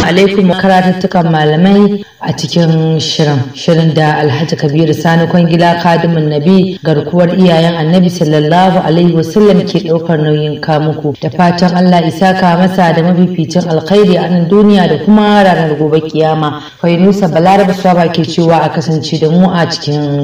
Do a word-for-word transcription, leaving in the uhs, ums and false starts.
alaikum karatuttukan malamai a cikin shirin shirin da Alhaji Kabiru Sani Kwangila Kadimin Nabi garkuwar iyayen Annabi sallallahu alaihi wasallam ke ɗaukar nauyin kamuku da fatan Allah isaka masa da mafificin alkhairi a nan duniya da kuma ranar gobe kiyama. Fainusa Balaraba Swaba ke cewa a kasance da mu a cikin